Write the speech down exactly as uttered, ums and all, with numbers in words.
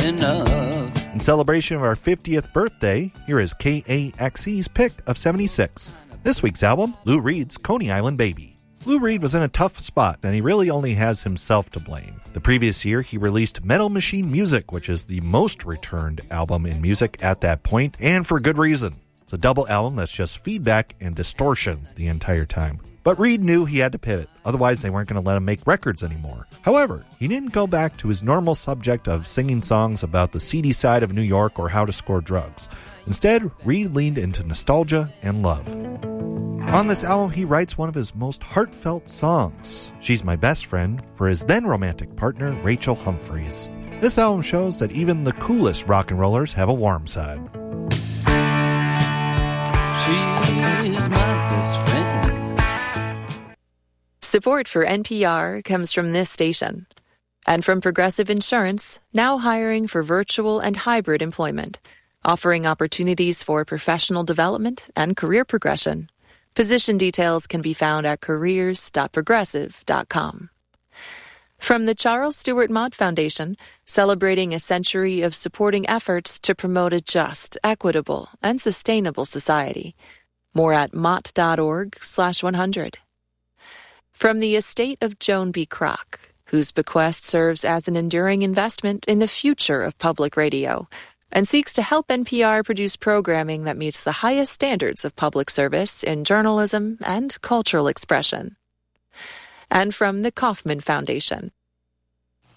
enough. In celebration of our fiftieth birthday, here is K A X E's pick of seventy-six. This week's album, Lou Reed's Coney Island Baby. Lou Reed was in a tough spot, and he really only has himself to blame. The previous year, he released Metal Machine Music, which is the most returned album in music at that point, and for good reason. It's a double album that's just feedback and distortion the entire time. But Reed knew he had to pivot, otherwise they weren't going to let him make records anymore. However, he didn't go back to his normal subject of singing songs about the seedy side of New York or how to score drugs. Instead, Reed leaned into nostalgia and love. On this album, he writes one of his most heartfelt songs, She's My Best Friend, for his then romantic partner, Rachel Humphreys. This album shows that even the coolest rock and rollers have a warm side. She's my best friend. Support for N P R comes from this station and from Progressive Insurance, now hiring for virtual and hybrid employment, offering opportunities for professional development and career progression. Position details can be found at careers dot progressive dot com. From the Charles Stewart Mott Foundation, celebrating a century of supporting efforts to promote a just, equitable, and sustainable society. More at mott.org slash 100. From the estate of Joan B. Kroc, whose bequest serves as an enduring investment in the future of public radio, and seeks to help N P R produce programming that meets the highest standards of public service in journalism and cultural expression. And from the Kauffman Foundation,